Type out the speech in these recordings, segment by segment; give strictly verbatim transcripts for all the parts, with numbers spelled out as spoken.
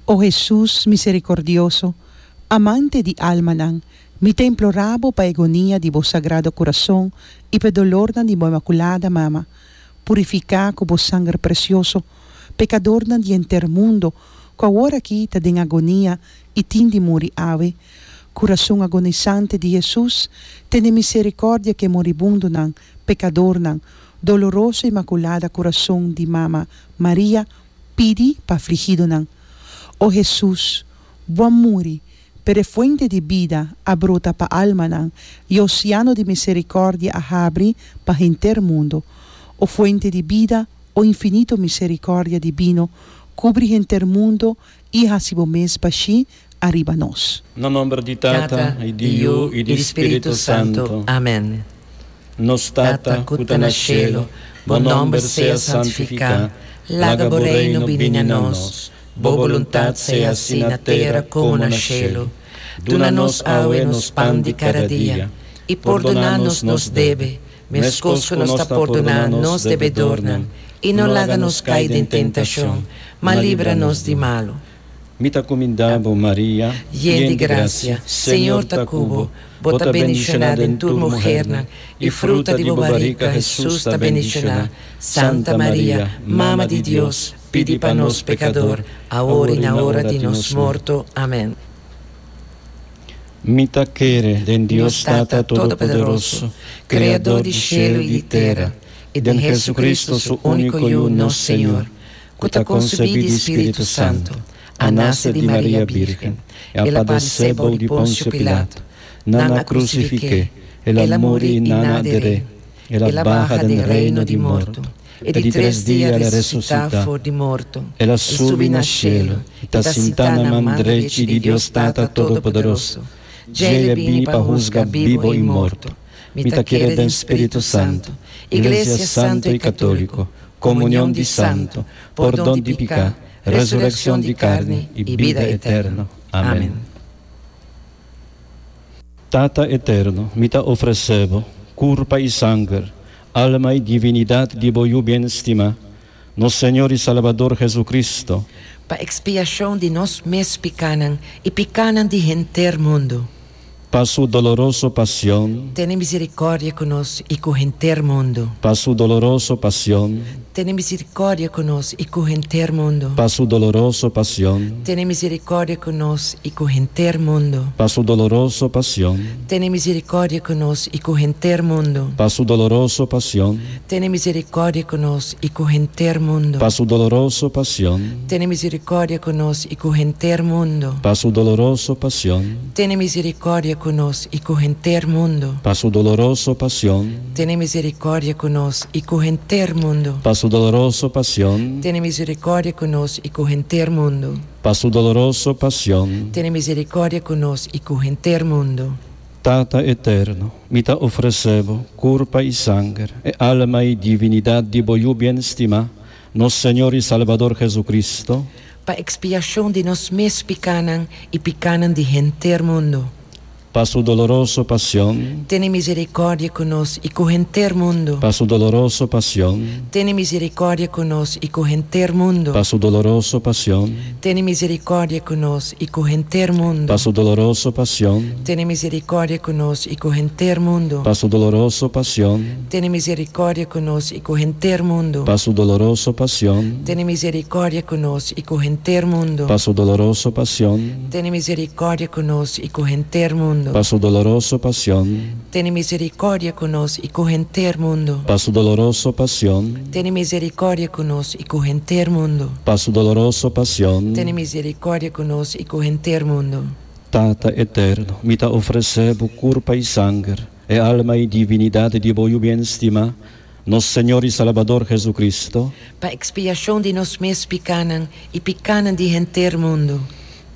Oh Jesús misericordioso, amante di alma, mi te imploravo pa agonia di vos sagrado corazón y pe dolor di vos inmaculada mama, purificar con vos sangue precioso, pecador di enter mundo, qua ora aqui ta den agonia e tindi muri ave, coração agonizante de Jesus, tene misericordia que moribundo nan, pecador nan, doloroso e imaculada coração de mama Maria, pidi pa afligido nan. Oh Jesus, bom muri, per fuente de vida abrota pa alma nan, e oceano de misericordia abre pa enter mundo. O fuente de vida, o infinito misericordia divino, cubri enter mundo e hasibo mes pashi arriba nos. No nombre di Tata, e di Dio, e di Spirito Santo. Amen. Nos Tata, cuta na cielo, bon nombre sea santificado, laga bo reino bini a nos, bo voluntad sea assim na terra como na cielo. Dona-nos aue nos pan de cada dia, e perdona-nos nos debe, mescos que nos está perdonando nos debedornan, e não laga-nos cair em tentação, mas livra-nos de malo. Mita comindabo Maria, llena de gracia, Senhor ta cubo, bota bendicionada em tu mujer, e fruta de bobarica Jesus ta bendicionada. Santa Maria, Mama de Deus, pidi para nós pecador, agora e na hora de nos morto. Amém. Mita quere den Deus Tata Todo-Poderoso, Criador de cielo e de terra, e de Jesucristo, su único e uno Senhor, que ta concebido de Espírito Santo, a nasce de Maria Virgem, e a padeceu de Pôncio Pilato, nana crucifique, ela morì e nana adere, ela barra del reino di morto, e di três dias ressuscita for de morto, ela subi na cielo, e ta sintana mandrete di Deus Tata Todo-Poderoso, Gele bini pa juzga vivo e morto, mita quiere del Espírito Santo, Iglesia Santo e Católico, comunión de santo, perdón de pecado, resurrección de carne y vida eterna. Amén. Tata eterno, mita ofrecebo, curpa y sangre, alma y divinidad de voyu bien estima, nos Señor y Salvador Jesucristo, pa expiação de nós mes picanan e picanan de enter mundo. Pa su doloroso pasión, Tene misericórdia conosco e com enter mundo. pa su doloroso pasión, Tene misericórdia conosco e com enter mundo. pa su doloroso pasión, Tene misericórdia conosco e com enter mundo. pa su doloroso pasión, Tene misericórdia conosco e com enter mundo. pa su doloroso pasión, Tene misericórdia conosco e com enter mundo. pa su doloroso pasión, Tene misericórdia conosco e com enter mundo. pa su doloroso pasión, Tene misericórdia conosco e com enter mundo. pa su doloroso pasión, Tene misericórdia conosco e com enter mundo. pa su doloroso pasión, Tene misericórdia conosco e com enter mundo. pa su doloroso pasión, Tene misericórdia conosco e com enter mundo. Tata eterno, mita ofrecebo, curpa y sangre, e alma y divinidad de voyu bien estima, nos Señor y Salvador Jesucristo, Pa expiação de nós mes picanan e picanan de enter mundo. pa su doloroso pasión, Tene misericórdia conosco e com enter mundo. pa su doloroso pasión, Tene misericórdia conosco e com enter mundo. pa su doloroso pasión, Tene misericórdia conosco e com enter mundo. pa su doloroso pasión, Tene misericórdia conosco e com enter mundo. pa su doloroso pasión, Tene misericórdia conosco e com enter mundo. pa su doloroso pasión, Tene misericórdia conosco e com enter mundo. pa su doloroso pasión, Tene misericórdia conosco e com enter mundo. pa su doloroso pasión, Tene misericórdia conosco e com enter mundo. pa su doloroso pasión, Tene misericórdia conosco e com enter mundo. pa su doloroso pasión, Tene misericórdia conosco e com enter mundo. Tata eterno, mita ofrecebo curpa y sangre, e alma y divinidad de voyu bien estima, nos Señor y Salvador Jesucristo, Pa expiação de nós mes picanan e picanan de enter mundo.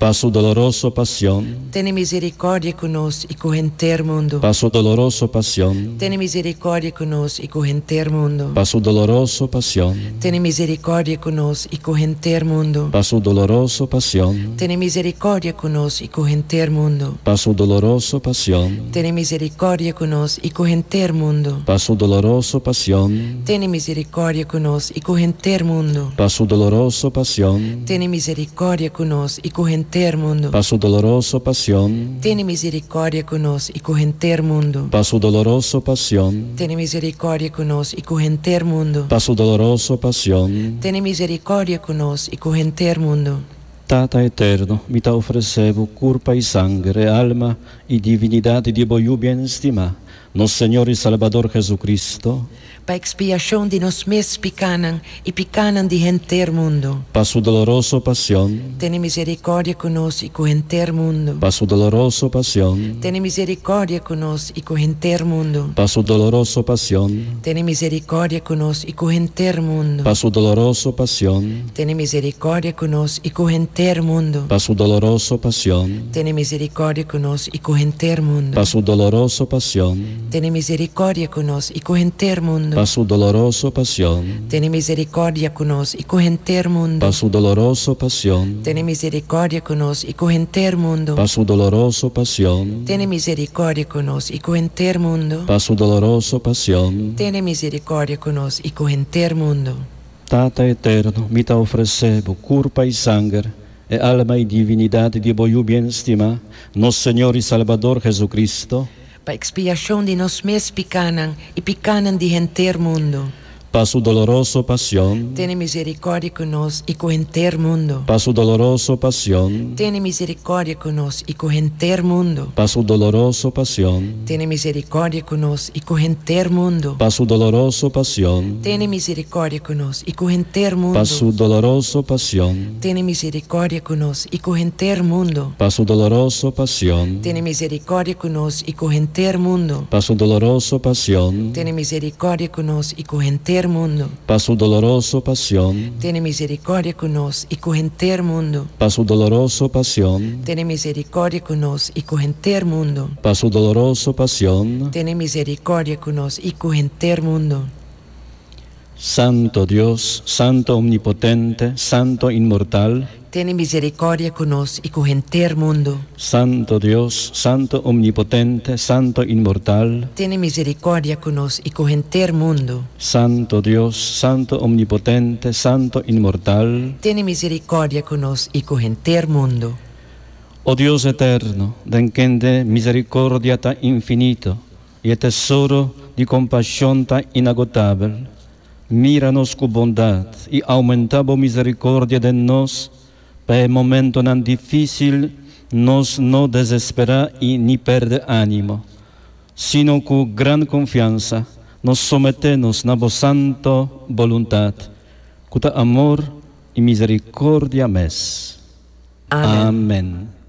Pa su doloroso pasión, Tiene misericordia conosco e con inter mundo. pa su doloroso pasión, Tiene misericordia conosco e con inter mundo. pa su doloroso pasión, Tiene misericordia conosco e con inter mundo. pa su doloroso pasión, Tiene misericordia conosco e con inter mundo. pa su doloroso pasión, Tiene misericordia conosco e con inter mundo. pa su doloroso pasión, Tiene misericordia conosco e con inter mundo. pa su doloroso pasión, Tiene misericordia conosco e con inter mundo. pa su doloroso pasión, Tiene misericordia conosco e con inter mundo. pa su doloroso pasión, Tiene misericordia conosco e con inter mundo. pa su doloroso pasión. Tiene misericordia conosco e con inter mundo. Tata eterno, mi te ofrecevo curpa y sangre, alma y divinidad de voyu bien estima, nos Señor y Salvador Jesucristo, Pa expiación de nos mes picanan e picanan de inter mundo. pa su doloroso pasión, Tiene misericordia conosco e con inter mundo. pa su doloroso pasión, Tiene misericordia conosco e con inter mundo. pa su doloroso pasión, Tiene misericordia conosco e con inter mundo. pa su doloroso pasión, Tiene misericordia conosco e con inter mundo. pa su doloroso pasión, Tiene misericordia conosco e con inter mundo. pa su doloroso pasión, Tiene misericordia conosco e con inter mundo. pa su doloroso pasión, Tiene misericordia conosco e con inter mundo. pa su doloroso pasión, Tiene misericordia conosco e con inter mundo. pa su doloroso pasión, Tiene misericordia conosco e con inter mundo. pa su doloroso pasión. Tiene misericordia conosco e con inter mundo. Tata eterno, mi te ofrecevo curpa y sangre, e alma y divinidad de voyu bien estima, nos Señor y Salvador Jesucristo, Pa expiación de nos mes picanan e picanan de inter mundo. pa su doloroso pasión, Tiene misericordia conosco e con inter mundo. pa su doloroso pasión, Tiene misericordia conosco e con inter mundo. pa su doloroso pasión, Tiene misericordia conosco e con inter mundo. pa su doloroso pasión, Tiene misericordia conosco e con inter mundo. pa su doloroso pasión, Tiene misericordia conosco e con inter mundo. pa su doloroso pasión, Tiene misericordia conosco e con inter mundo. pa su doloroso pasión, Tiene misericordia conosco e con inter mundo. pa su doloroso pasión, Tiene misericordia conosco e con inter mundo. pa su doloroso pasión, Tiene misericordia conosco e con inter mundo. pa su doloroso pasión. Tiene misericordia conosco e con inter mundo. Santo Dios, Santo Omnipotente, Santo Inmortal, Tiene misericordia conosco e con inter mundo. Santo Dios, Santo Omnipotente, Santo Inmortal, Tiene misericordia conosco e con inter mundo. Santo Dios, Santo Omnipotente, Santo Inmortal. Tiene misericordia conosco e con inter mundo. Oh Dios eterno, denquende misericordia tan infinito y el tesoro de compasión tan inagotable, míranos con bondad y aumentabo misericordia de nos, para el momento tan difícil nos no desespera y ni perde ánimo, sino con gran confianza nos sometemos a vos santo voluntad, cuta amor y misericordia mes. Amén. Amén.